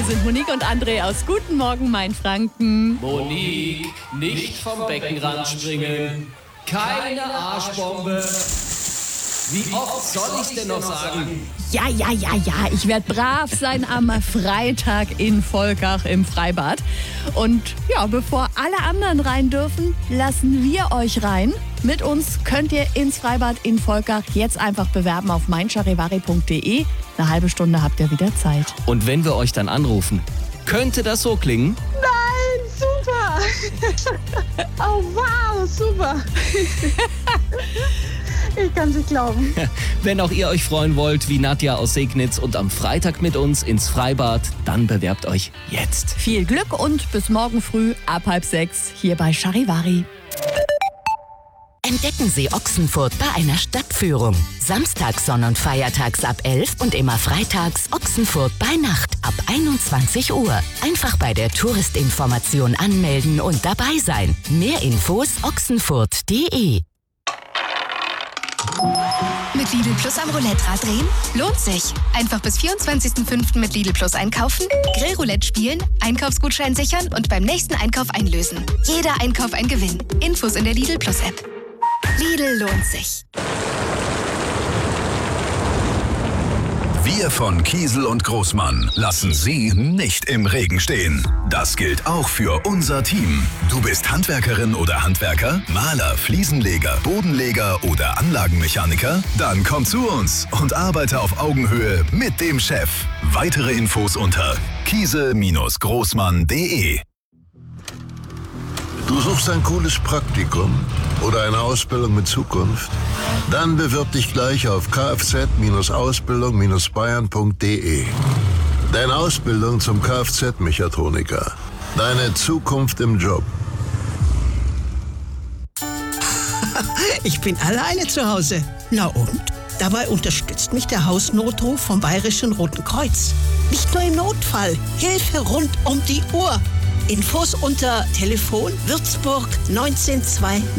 Hier sind Monique und André aus Guten Morgen, Mainfranken. Monique, nicht vom Beckenrand springen. Keine Arschbombe. Wie oft soll ich's denn noch sagen? Ja. Ich werde brav sein am Freitag in Volkach im Freibad. Und ja, bevor alle anderen rein dürfen, lassen wir euch rein. Mit uns könnt ihr ins Freibad in Volkach jetzt einfach bewerben auf meincharivari.de. Eine halbe Stunde habt ihr wieder Zeit. Und wenn wir euch dann anrufen, könnte das so klingen? Nein, super! Oh wow, super! Ich kann es nicht glauben. Wenn auch ihr euch freuen wollt, wie Nadja aus Segnitz und am Freitag mit uns ins Freibad, dann bewerbt euch jetzt. Viel Glück und bis morgen früh ab 5:30 hier bei Charivari. Entdecken Sie Ochsenfurt bei einer Stadtführung. Samstags, Sonn- und Feiertags ab 11 und immer freitags Ochsenfurt bei Nacht ab 21 Uhr. Einfach bei der Touristinformation anmelden und dabei sein. Mehr Infos ochsenfurt.de. Mit Lidl Plus am Roulette-Rad drehen? Lohnt sich. Einfach bis 24.05. mit Lidl Plus einkaufen, Grillroulette spielen, Einkaufsgutschein sichern und beim nächsten Einkauf einlösen. Jeder Einkauf ein Gewinn. Infos in der Lidl Plus App. Lidl lohnt sich. Wir von Kiesel und Großmann lassen Sie nicht im Regen stehen. Das gilt auch für unser Team. Du bist Handwerkerin oder Handwerker, Maler, Fliesenleger, Bodenleger oder Anlagenmechaniker? Dann komm zu uns und arbeite auf Augenhöhe mit dem Chef. Weitere Infos unter kiesel-großmann.de. Du suchst ein cooles Praktikum oder eine Ausbildung mit Zukunft? Dann bewirb dich gleich auf kfz-ausbildung-bayern.de. Deine Ausbildung zum Kfz-Mechatroniker. Deine Zukunft im Job. Ich bin alleine zu Hause. Na und? Dabei unterstützt mich der Hausnotruf vom Bayerischen Roten Kreuz. Nicht nur im Notfall, Hilfe rund um die Uhr. Infos unter Telefon Würzburg 192